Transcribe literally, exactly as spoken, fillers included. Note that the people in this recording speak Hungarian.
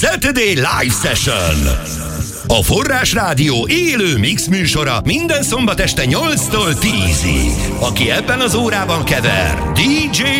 Saturday Live Session. A Forrás Rádió élő mix műsora minden szombat este nyolctól tízig. Aki ebben az órában kever, dé dzsé